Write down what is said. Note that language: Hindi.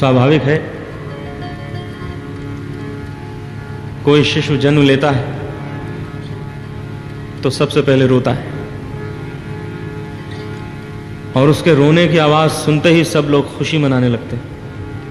स्वाभाविक है, कोई शिशु जन्म लेता है तो सबसे पहले रोता है और उसके रोने की आवाज सुनते ही सब लोग खुशी मनाने लगते हैं।